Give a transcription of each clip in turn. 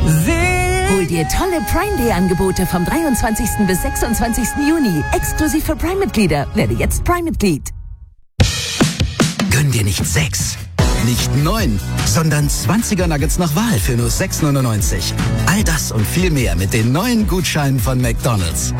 Hol dir tolle Prime Day Angebote vom 23. bis 26. Juni. Exklusiv für Prime-Mitglieder. Werde jetzt Prime-Mitglied. Gönn dir nicht 6, nicht 9, sondern 20er Nuggets nach Wahl für nur 6,99. All das und viel mehr mit den neuen Gutscheinen von McDonald's.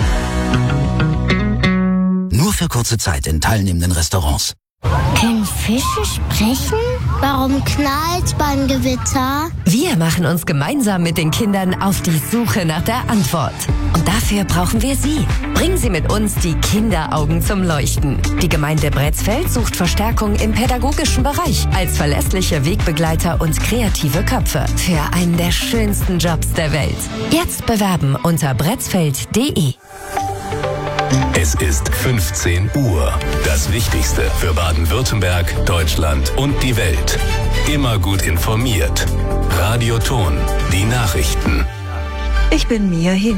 Nur für kurze Zeit in teilnehmenden Restaurants. Können Fische sprechen? Warum knallt's beim Gewitter? Wir machen uns gemeinsam mit den Kindern auf die Suche nach der Antwort. Und dafür brauchen wir Sie. Bringen Sie mit uns die Kinderaugen zum Leuchten. Die Gemeinde Bretzfeld sucht Verstärkung im pädagogischen Bereich als verlässliche Wegbegleiter und kreative Köpfe für einen der schönsten Jobs der Welt. Jetzt bewerben unter bretzfeld.de. Es ist 15 Uhr. Das Wichtigste für Baden-Württemberg, Deutschland und die Welt. Immer gut informiert. Radio Ton, die Nachrichten. Ich bin Mia Hin.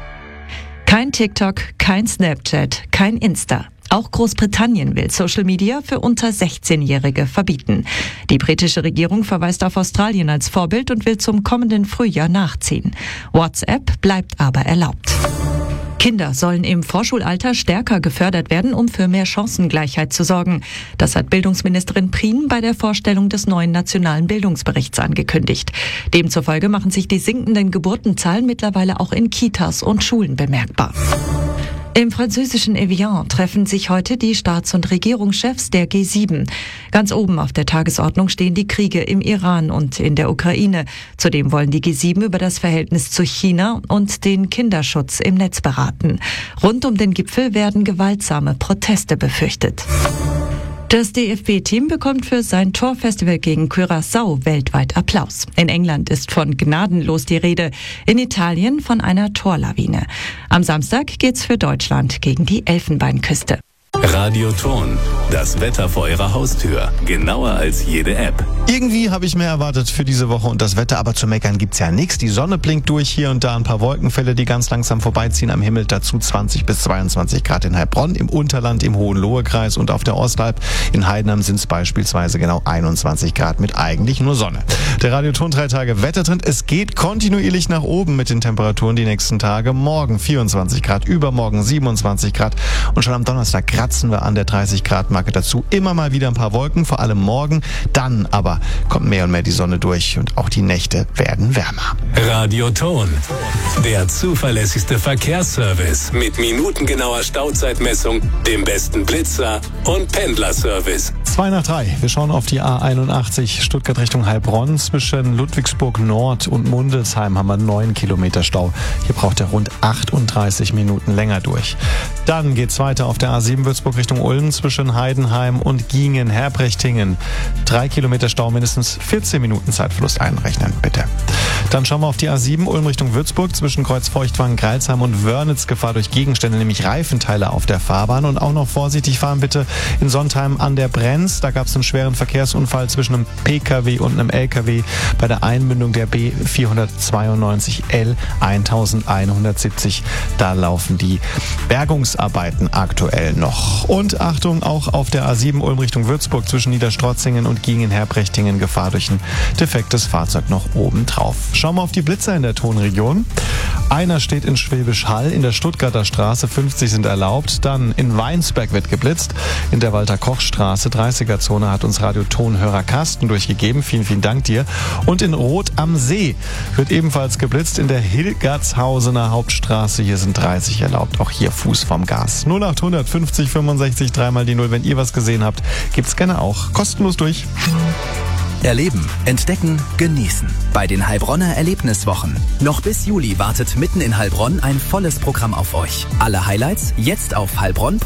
Kein TikTok, kein Snapchat, kein Insta. Auch Großbritannien will Social Media für unter 16-Jährige verbieten. Die britische Regierung verweist auf Australien als Vorbild und will zum kommenden Frühjahr nachziehen. WhatsApp bleibt aber erlaubt. Kinder sollen im Vorschulalter stärker gefördert werden, um für mehr Chancengleichheit zu sorgen. Das hat Bildungsministerin Prien bei der Vorstellung des neuen nationalen Bildungsberichts angekündigt. Demzufolge machen sich die sinkenden Geburtenzahlen mittlerweile auch in Kitas und Schulen bemerkbar. Im französischen Evian treffen sich heute die Staats- und Regierungschefs der G7. Ganz oben auf der Tagesordnung stehen die Kriege im Iran und in der Ukraine. Zudem wollen die G7 über das Verhältnis zu China und den Kinderschutz im Netz beraten. Rund um den Gipfel werden gewaltsame Proteste befürchtet. Das DFB-Team bekommt für sein Torfestival gegen Curaçao weltweit Applaus. In England ist von gnadenlos die Rede, in Italien von einer Torlawine. Am Samstag geht's für Deutschland gegen die Elfenbeinküste. Radio Ton, das Wetter vor Ihrer Haustür. Genauer als jede App. Irgendwie habe ich mehr erwartet für diese Woche und das Wetter, aber zu meckern gibt's ja nichts. Die Sonne blinkt durch, hier und da ein paar Wolkenfälle, die ganz langsam vorbeiziehen am Himmel. Dazu 20 bis 22 Grad in Heilbronn, im Unterland, im Hohenlohe-Kreis und auf der Ostalb. In Heidenheim sind es beispielsweise genau 21 Grad mit eigentlich nur Sonne. Der Radio Ton 3 Tage Wettertrend. Es geht kontinuierlich nach oben mit den Temperaturen die nächsten Tage. Morgen 24 Grad, übermorgen 27 Grad und schon am Donnerstag kratzen wir an der 30-Grad-Marke. Dazu immer mal wieder ein paar Wolken, vor allem morgen. Dann aber kommt mehr und mehr die Sonne durch und auch die Nächte werden wärmer. Radio Ton, der zuverlässigste Verkehrsservice mit minutengenauer Stauzeitmessung, dem besten Blitzer und Pendlerservice. 2 nach 3. Wir schauen auf die A81 Stuttgart Richtung Heilbronn. Zwischen Ludwigsburg Nord und Mundelsheim haben wir 9 Kilometer Stau. Hier braucht er rund 38 Minuten länger durch. Dann geht's weiter auf der A7 Würzburg Richtung Ulm zwischen Heidenheim und Giengen-Herbrechtingen. 3 Kilometer Stau, mindestens 14 Minuten Zeitverlust einrechnen, bitte. Dann schauen wir auf die A7 Ulm Richtung Würzburg zwischen Kreuzfeuchtwangen, Greilsheim und Wörnitz. Gefahr durch Gegenstände, nämlich Reifenteile auf der Fahrbahn. Und auch noch vorsichtig fahren bitte in Sontheim an der Brenz. Da gab es einen schweren Verkehrsunfall zwischen einem PKW und einem LKW bei der Einmündung der B492L 1170. Da laufen die Bergungsarbeiten aktuell noch. Und Achtung, auch auf der A7 Ulm Richtung Würzburg zwischen Niederstrotzingen und Giengen-Herbrechtingen Gefahr durch ein defektes Fahrzeug noch oben drauf. Schauen wir auf die Blitzer in der Tonregion. Einer steht in Schwäbisch Hall, in der Stuttgarter Straße, 50 sind erlaubt. Dann in Weinsberg wird geblitzt, in der Walter-Koch-Straße, 30er-Zone hat uns Radio-Tonhörer Carsten durchgegeben. Vielen, vielen Dank dir. Und in Rot am See wird ebenfalls geblitzt, in der Hilgertshausener Hauptstraße. Hier sind 30 erlaubt, auch hier Fuß vom Gas. 0800 50 65 3 die 0. Wenn ihr was gesehen habt, gibt's gerne auch kostenlos durch. Erleben, entdecken, genießen. Bei den Heilbronner Erlebniswochen. Noch bis Juli wartet mitten in Heilbronn ein volles Programm auf euch. Alle Highlights jetzt auf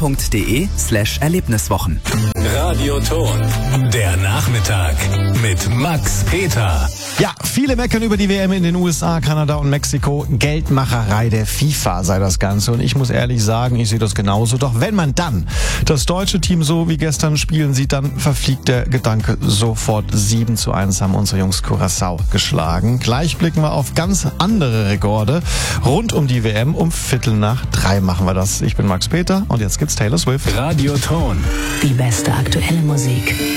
heilbronn.de/Erlebniswochen. Radio Ton, der Nachmittag mit Max Peter. Ja, viele meckern über die WM in den USA, Kanada und Mexiko. Geldmacherei der FIFA sei das Ganze. Und ich muss ehrlich sagen, ich sehe das genauso. Doch wenn man dann das deutsche Team so wie gestern spielen sieht, dann verfliegt der Gedanke sofort. 7:1 haben unsere Jungs Curaçao geschlagen. Gleich blicken wir auf ganz andere Rekorde. Rund um die WM um 2:45 machen wir das. Ich bin Max Peter und jetzt gibt's Taylor Swift. Radio Ton. Die beste aktuelle Musik.